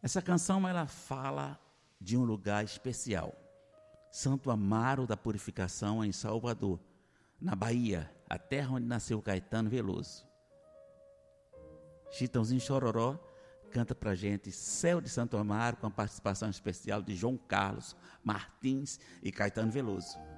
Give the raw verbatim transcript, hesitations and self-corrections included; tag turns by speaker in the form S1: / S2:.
S1: Essa canção ela fala de um lugar especial, Santo Amaro da Purificação, em Salvador, na Bahia, a terra onde nasceu Caetano Veloso. Chitãozinho Chororó canta pra gente Céu de Santo Amaro, com a participação especial de João Carlos Martins e Caetano Veloso.